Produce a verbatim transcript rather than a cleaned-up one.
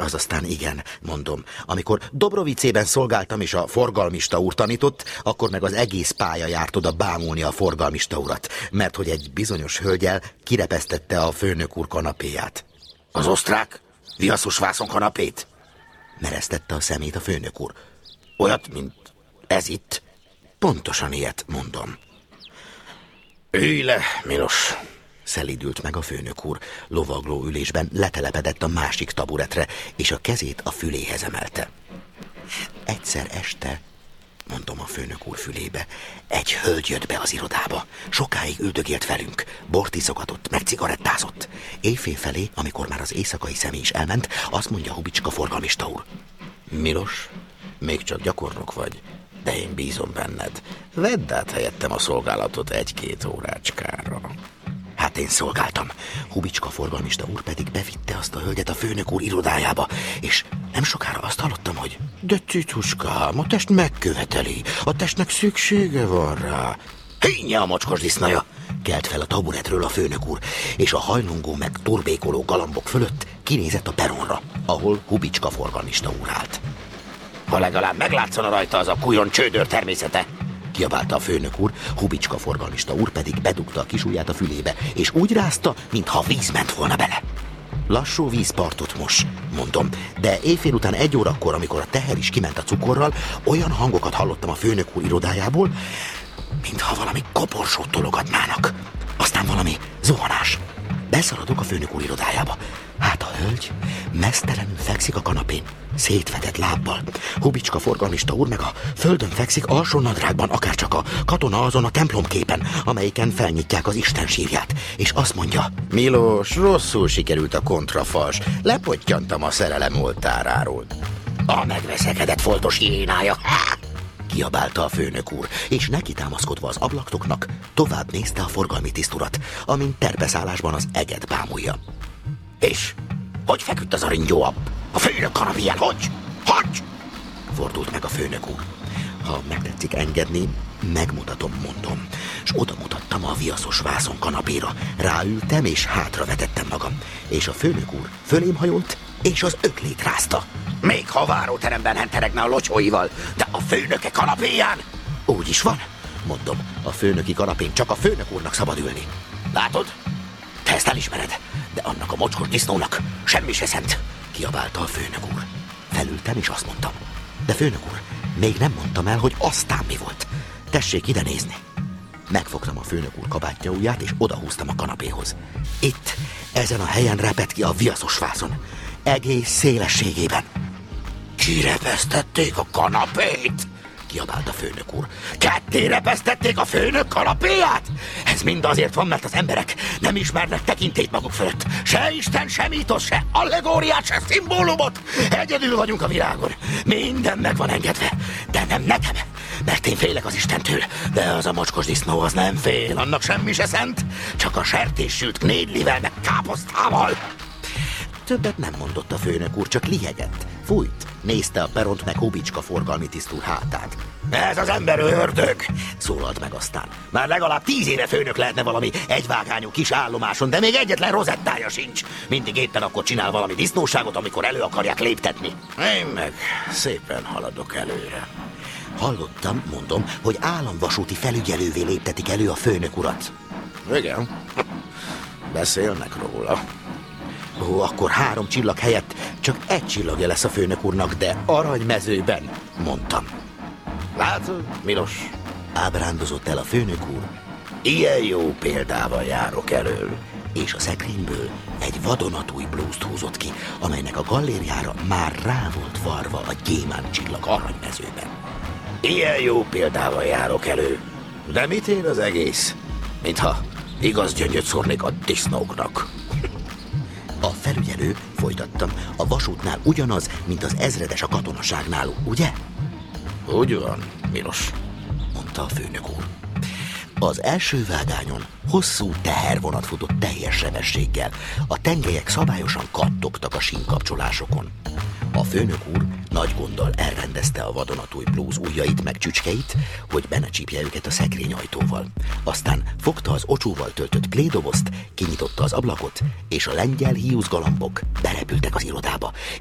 Az aztán igen, mondom. Amikor Dobrovicében szolgáltam, és a forgalmista úr tanított, akkor meg az egész pálya járt oda bámulni a forgalmista urat, mert hogy egy bizonyos hölgyel kirepesztette a főnök úr kanapéját. Az osztrák? Viaszos vászon kanapét? Meresztette a szemét a főnök úr. Olyat, mint ez itt? Pontosan ilyet, mondom. Ülj le, Milos! Szelídült meg a főnök úr. Lovagló ülésben letelepedett a másik taburetre, és a kezét a füléhez emelte. Egyszer este, mondom a főnök úr fülébe, egy hölgy jött be az irodába. Sokáig üldögélt velünk, bort iszogatott, meg cigarettázott. Éjfél felé, amikor már az éjszakai személy is elment, azt mondja Hubicska forgalmista úr. Milos, még csak gyakornok vagy, de én bízom benned. Vedd át helyettem a szolgálatot egy-két órácskára. Hát én szolgáltam. Hubicska forgalmista úr pedig bevitte azt a hölgyet a főnök úr irodájába, és nem sokára azt hallottam, hogy de Cicuskám, a test megköveteli, a testnek szüksége van rá. Hínje a mocskos disznaja! Kelt fel a taburetről a főnök úr, és a hajlongó meg turbékoló galambok fölött kinézett a peronra, ahol Hubicska forgalmista úr állt. Ha legalább meglátszana rajta az a kujon csődör természete! Kiabálta a főnök úr, Hubicska forgalmista úr pedig bedugta a kis ujját a fülébe, és úgy rázta, mintha víz ment volna bele. Lassú vízpartot mos, mondom, de éjfél után egy órakor, amikor a teher is kiment a cukorral, olyan hangokat hallottam a főnök úr irodájából, mintha valami koporsót tologatnának. Aztán valami zuhanás. Beszaladok a főnök úr irodájába. Hát a hölgy meztelenül fekszik a kanapén, szétvetett lábbal. Hubicska forgalmista úr meg a földön fekszik alsó nadrágban, akárcsak a katona azon a templomképen, amelyiken felnyitják az Isten sírját, és azt mondja: Milos, rosszul sikerült a kontrafals, lepottyantam a szerelem oltáráról. A megveszekedett foltos hiénája! Kiabálta a főnök úr, és neki támaszkodva az ablaktoknak tovább nézte a forgalmi tiszturat, amint terpeszállásban az eget bámulja. És hogy feküdt az a ringyó a, a főnök kanapéján? Hogy? Hogy? Fordult meg a főnök úr. Ha megtetszik engedni, megmutatom, mondom. És oda mutattam a viaszos vászon kanapéra. Ráültem, és hátra vetettem magam. És a főnök úr fölém hajolt, és az öklét rázta. Még ha a váróteremben henteregne a locsóival, de a főnöke kanapéján? Úgy is van, mondom. A főnöki kanapén csak a főnök úrnak szabad ülni. Látod? Te ezt elismered, de annak a mocskos disznónak semmi se szent. Kiabálta a főnök úr. Felültem, és azt mondtam. De főnök úr, még nem mondtam el, hogy aztán mi volt. Tessék ide nézni. Megfogtam a főnök úr kabátja ujját, és odahúztam a kanapéhoz. Itt, ezen a helyen repett ki a viaszos vászon. Egész szélességében. Kirepesztették a kanapét? Kiabált a főnök úr. Ketté repesztették a főnök kanapéját? Ez mind azért van, mert az emberek nem ismernek tekintélyt maguk fölött. Se Isten, se mítosz, se allegóriát, se szimbólumot. Egyedül vagyunk a világon. Minden meg van engedve. De nem nekem, mert én félek az Istentől. De az a mocskos disznó az nem fél, annak semmi se szent. Csak a sertéssült knédlivel meg káposztával. Többet nem mondott a főnök úr, csak lihegett, fújt, nézte a peront meg Hubicska forgalmi tisztúr hátát. Ez az ember ördög! Szólalt meg aztán. Már legalább tíz éve főnök lehetne valami egyvágányú kis állomáson, de még egyetlen rozettája sincs. Mindig éppen akkor csinál valami disznóságot, amikor elő akarják léptetni. Én meg szépen haladok előre. Hallottam, mondom, hogy államvasúti felügyelővé léptetik elő a főnök urat. Igen, beszélnek róla. Ó, akkor három csillag helyett csak egy csillagja lesz a főnök úrnak, de aranymezőben, mondtam. Látod, Milos? Ábrándozott el a főnök úr. Ilyen jó példával járok elől. És a szekrényből egy vadonatúj blúzt húzott ki, amelynek a gallérjára már rá volt varva a gyémánt csillag aranymezőben. Ilyen jó példával járok elő. De mit ér az egész? Mintha igaz gyöngyöt szórnék a disznóknak. A felügyelő, folytattam, a vasútnál ugyanaz, mint az ezredes a katonaságnál, ugye? Úgy van, Milos, mondta a főnök úr. Az első vágányon hosszú tehervonat futott teljes sebességgel. A tengelyek szabályosan kattogtak a sínkapcsolásokon. A főnök úr nagy gonddal elrendezte a vadonatúj blúz ujjait meg csücskeit, hogy be ne csípje őket a szekrény ajtóval. Aztán fogta az ocsóval töltött plédobozt, kinyitotta az ablakot, és a lengyel hiúzgalambok berepültek az irodába,